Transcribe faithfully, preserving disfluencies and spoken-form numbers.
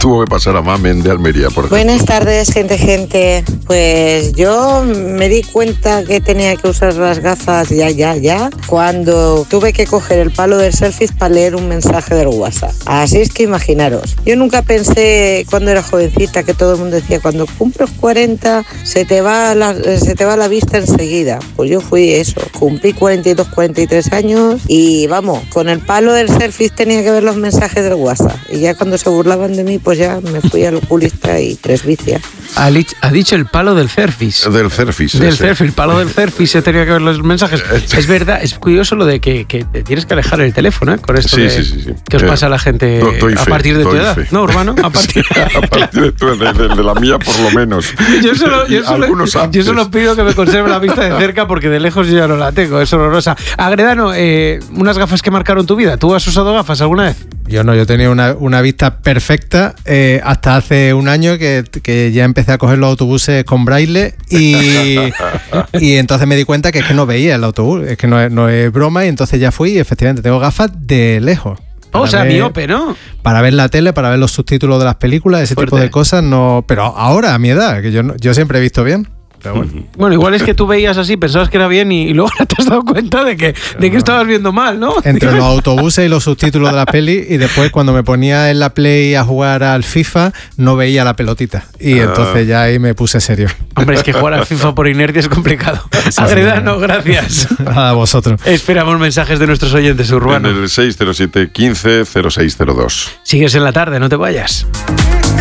tuvo que pasar a Mamen de Almería, por ejemplo. Buenas tardes, gente, gente. Pues yo me di cuenta que tenía que usar las gafas ya, ya, ya, cuando tuve que coger el palo del selfie para leer un mensaje del WhatsApp. Así es que imaginaros. Yo nunca pensé cuando era jovencita que todo el mundo decía, cuando cumples cuarenta se te va la, se te va la vista enseguida. Pues yo fui eso. Cumplí cuarenta y dos, cuarenta y tres años y vamos, con el palo del selfie tenía que ver los mensajes del WhatsApp. Y ya cuando se burlaban de mí, pues ya me fui al oculista y presbicia. Ha, ha dicho el palo del selfies. Del selfies. Del selfie, el palo del selfie se tenía que ver los mensajes. Es verdad, es curioso lo de que, que te tienes que alejar el teléfono, ¿eh? Con esto sí, de, sí, sí, sí. que os pasa a la gente do, doy a fe, partir de tu edad. Fe. ¿No, Urbano? A partir, a partir de, tu, de, de, de la mía, por lo menos. Yo solo, yo, solo, yo solo pido que me conserve la vista de cerca porque de lejos yo ya no la tengo, es horrorosa. Agredano, eh, unas gafas que marcaron tu vida. ¿Tú has usado gafas alguna vez? Yo no, yo tenía una, una vista perfecta eh, hasta hace un año que, que ya empecé a coger los autobuses con braille y, y entonces me di cuenta que es que no veía el autobús, es que no es, no es broma, y entonces ya fui y efectivamente tengo gafas de lejos. O sea, ver, miope, ¿no? Para ver la tele, para ver los subtítulos de las películas, ese Fuerte. tipo de cosas, no. Pero ahora, a mi edad, que yo, yo siempre he visto bien. Pero bueno. bueno, igual es que tú veías así, pensabas que era bien y, y luego te has dado cuenta de que, de que estabas viendo mal, ¿no? Entre los autobuses y los subtítulos de la peli, y después cuando me ponía en la Play a jugar al FIFA, no veía la pelotita. Y ah. entonces ya ahí me puse serio. Hombre, es que jugar al FIFA por inercia es complicado. Agredano, gracias. Nada, a vosotros. Esperamos mensajes de nuestros oyentes urbanos. En el seis cero siete, quince, cero seis cero dos. Sigues en la tarde, no te vayas.